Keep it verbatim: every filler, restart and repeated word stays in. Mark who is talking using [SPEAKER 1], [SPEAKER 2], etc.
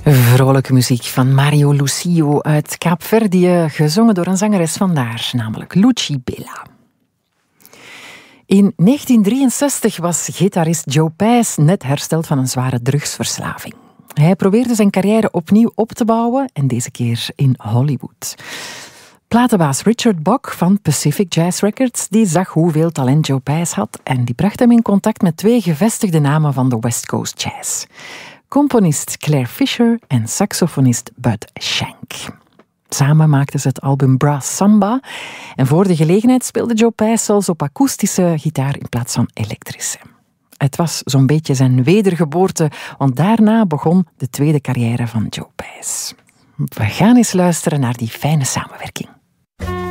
[SPEAKER 1] Vrolijke muziek van Mario Lucio uit Kaapverdië, gezongen door een zangeres vandaar, namelijk Luci Bella. In negentien drieënzestig was gitarist Joe Paez net hersteld van een zware drugsverslaving. Hij probeerde zijn carrière opnieuw op te bouwen en deze keer in Hollywood. Platenbaas Richard Bock van Pacific Jazz Records die zag hoeveel talent Joe Paez had en die bracht hem in contact met twee gevestigde namen van de West Coast Jazz. Componist Claire Fisher en saxofonist Bud Shank. Samen maakten ze het album Brass Samba en voor de gelegenheid speelde Joe Paez zelfs op akoestische gitaar in plaats van elektrische. Het was zo'n beetje zijn wedergeboorte, want daarna begon de tweede carrière van Joe Paez. We gaan eens luisteren naar die fijne samenwerking.